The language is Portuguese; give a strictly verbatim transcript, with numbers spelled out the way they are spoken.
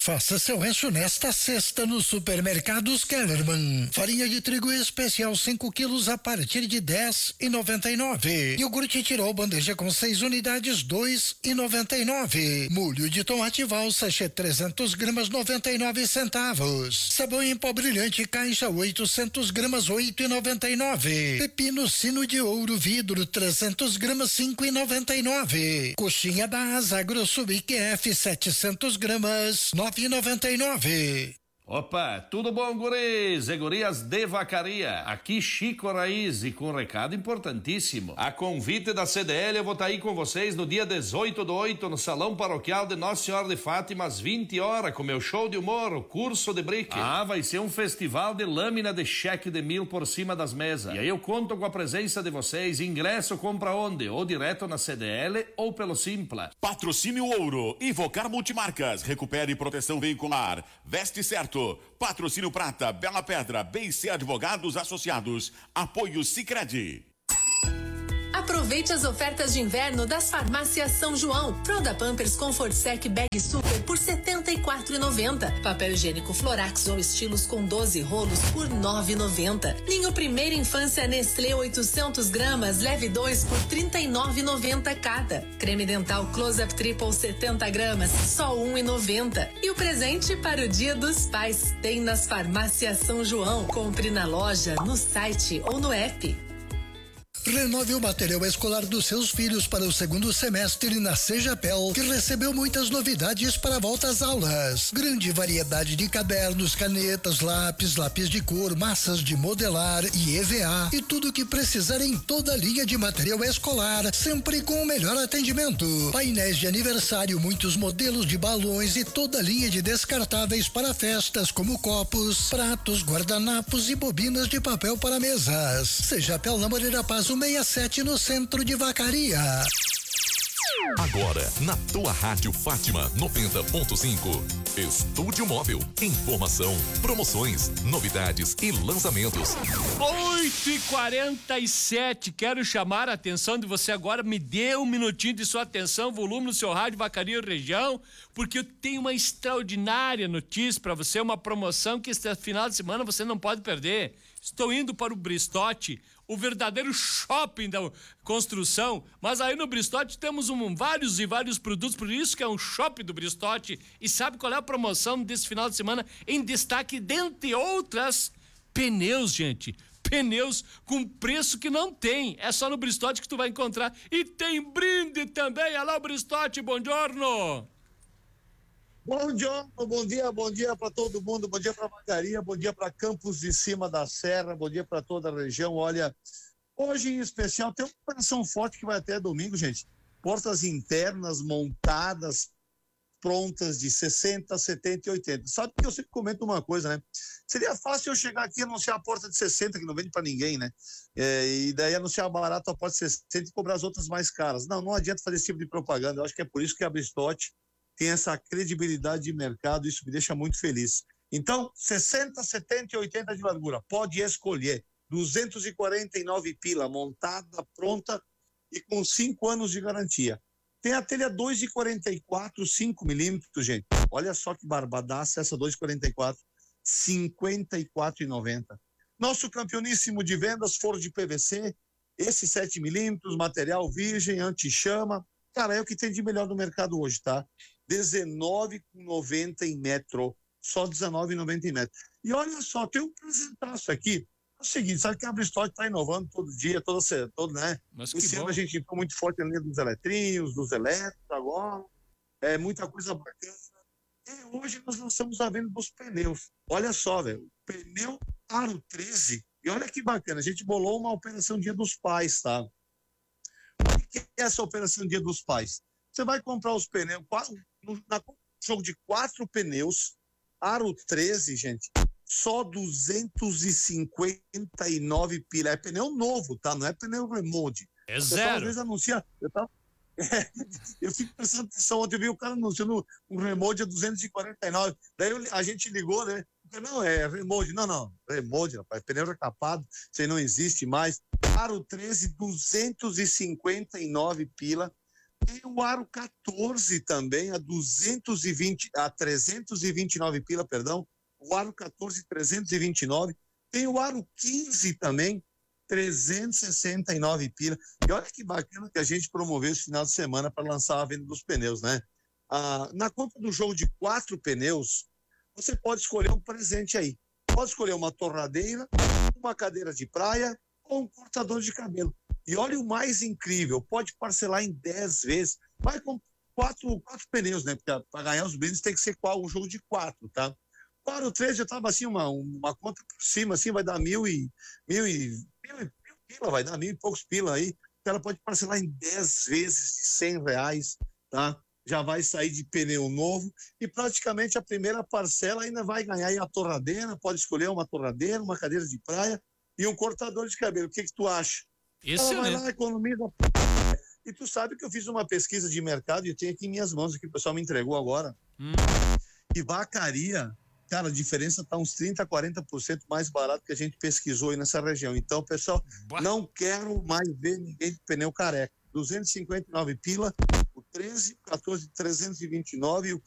Faça seu rancho nesta sexta no Supermercados Kellerman. Farinha de trigo especial cinco quilos a partir de dez e noventa e nove. Iogurte Tirol bandeja com seis unidades dois e noventa e nove. Molho de tomate Val sachê trezentos gramas noventa e nove centavos. Sabão em pó brilhante caixa oitocentos gramas oito e noventa e nove. Pepino sino de ouro vidro trezentos gramas cinco e noventa e nove. Coxinha da Asa Grosso I Q F setecentos gramas nove e noventa e nove. Opa, tudo bom, guris e gurias de Vacaria? Aqui Chico Raiz e com um recado importantíssimo. A convite da C D L eu vou estar aí com vocês no dia dezoito do oito no Salão Paroquial de Nossa Senhora de Fátima às vinte horas com meu show de humor, o curso de brique. Ah, vai ser um festival de lâmina de cheque de mil por cima das mesas. E aí eu conto com a presença de vocês. Ingresso compra onde? Ou direto na C D L ou pelo Simpla. Patrocínio Ouro, Invocar Multimarcas, recupere proteção veicular, veste certo. Patrocínio Prata, Bela Pedra, B C Advogados Associados, apoio Sicredi. Aproveite as ofertas de inverno das farmácias São João. Fralda Pampers Comfort Sec Bag Super por setenta e quatro reais e noventa centavos. Papel higiênico Florax ou estilos com doze rolos por nove reais e noventa centavos. Ninho Primeira Infância Nestlé oitocentos gramas, leve dois por trinta e nove reais e noventa centavos cada. Creme dental Close-Up Triple setenta gramas, só um real e noventa centavos. E o presente para o Dia dos Pais tem nas farmácias São João. Compre na loja, no site ou no app. Renove o material escolar dos seus filhos para o segundo semestre na Sejapel, que recebeu muitas novidades para a volta às aulas. Grande variedade de cadernos, canetas, lápis, lápis de cor, massas de modelar e E V A e tudo o que precisar em toda a linha de material escolar, sempre com o melhor atendimento. Painéis de aniversário, muitos modelos de balões e toda a linha de descartáveis para festas, como copos, pratos, guardanapos e bobinas de papel para mesas. Sejapel na Moreira Paz sessenta e sete no centro de Vacaria. Agora, na tua Rádio Fátima noventa ponto cinco. Estúdio Móvel. Informação, promoções, novidades e lançamentos. oito e quarenta e sete. Quero chamar a atenção de você agora. Me dê um minutinho de sua atenção, volume no seu rádio Vacaria Região, porque eu tenho uma extraordinária notícia para você, uma promoção que este final de semana você não pode perder. Estou indo para o Bristote, o verdadeiro shopping da construção, mas aí no Bristote temos um, vários e vários produtos, por isso que é um shopping do Bristote. E sabe qual é a promoção desse final de semana? Em destaque, dentre outras, pneus, gente. Pneus com preço que não tem. É só no Bristote que tu vai encontrar. E tem brinde também. Alô, Bristote, buongiorno. Bom dia, bom dia, bom dia para todo mundo, bom dia para Vacaria, bom dia para Campos de Cima da Serra, bom dia para toda a região. Olha, hoje em especial tem uma operação forte que vai até domingo, gente. Portas internas montadas, prontas de sessenta, setenta e oitenta. Sabe que eu sempre comento uma coisa, né? Seria fácil eu chegar aqui e anunciar a porta de sessenta, que não vende para ninguém, né? É, e daí anunciar barato a porta de sessenta e cobrar as outras mais caras. Não, não adianta fazer esse tipo de propaganda. Eu acho que é por isso que a Bristote tem essa credibilidade de mercado, isso me deixa muito feliz. Então, sessenta, setenta e oitenta de largura, pode escolher, duzentos e quarenta e nove pila, montada, pronta e com cinco anos de garantia. Tem a telha dois e quarenta e quatro, cinco milímetros, gente, olha só que barbadaça essa dois e quarenta e quatro, cinquenta e quatro reais e noventa centavos. Nosso campeoníssimo de vendas, forro de P V C, esse sete milímetros, material virgem, anti-chama, cara, é o que tem de melhor no mercado hoje, tá? dezenove reais e noventa centavos em metro, só dezenove reais e noventa centavos em metro. E olha só, tem um presentaço aqui, é o seguinte, sabe que a Bristote está inovando todo dia, todo, todo né? Mas que Esse bom. ano a gente ficou muito forte na linha dos eletrinhos, dos elétricos agora, é muita coisa bacana. E hoje nós lançamos a venda dos pneus. Olha só, velho, pneu Aro treze, e olha que bacana, a gente bolou uma operação Dia dos Pais, tá? O que é essa operação Dia dos Pais? Você vai comprar os pneus, no na, jogo de quatro pneus, Aro treze, gente, só duzentos e cinquenta e nove pila. É pneu novo, tá? Não é pneu remold. É Às zero. vezes anuncia. Eu, tava, é, eu fico prestando atenção. Ontem eu vi o cara anunciando um remold a duzentos e quarenta e nove. Daí eu, a gente ligou, né? Não, é remold. Não, não. Remold, rapaz. Pneu recapado. Isso aí não existe mais. Aro treze, duzentos e cinquenta e nove pila. Tem o aro quatorze também, a duzentos e vinte, a trezentos e vinte e nove pila, perdão. O aro quatorze, trezentos e vinte e nove. Tem o aro quinze também, trezentos e sessenta e nove pila. E olha que bacana que a gente promoveu esse final de semana para lançar a venda dos pneus, né? Ah, na compra do jogo de quatro pneus, você pode escolher um presente aí. Pode escolher uma torradeira, uma cadeira de praia ou um cortador de cabelo. E olha o mais incrível, pode parcelar em dez vezes. Vai com quatro, quatro pneus, né? Porque para ganhar os brindes tem que ser qual? Um jogo de quatro, tá? Para o três já estava assim, uma, uma conta por cima, assim, vai dar mil e, mil e, mil e mil pila, vai dar mil e poucos pila aí. O cara pode parcelar em dez vezes de cem reais, tá? Já vai sair de pneu novo e praticamente a primeira parcela ainda vai ganhar aí a torradeira, pode escolher uma torradeira, uma cadeira de praia e um cortador de cabelo. O que que tu acha? Ela vai lá, economiza. E tu sabe que eu fiz uma pesquisa de mercado e eu tenho aqui em minhas mãos, que o pessoal me entregou agora. Hum. E Vacaria, cara, a diferença tá uns trinta, quarenta por cento mais barato que a gente pesquisou aí nessa região. Então, pessoal, bah. Não quero mais ver ninguém de pneu careca. duzentos e cinquenta e nove pila, o treze, o quatorze, trezentos e vinte e nove e o